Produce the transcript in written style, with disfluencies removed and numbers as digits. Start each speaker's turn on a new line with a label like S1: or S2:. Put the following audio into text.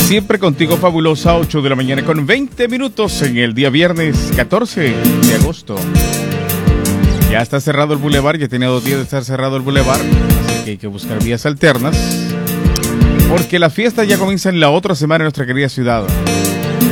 S1: Siempre contigo, fabulosa, 8 de la mañana con 20 minutos en el día viernes 14 de agosto. Ya está cerrado el bulevar, ya tenía 2 días de estar cerrado el bulevar, así que hay que buscar vías alternas, porque la fiesta ya comienza en la otra semana en nuestra querida ciudad.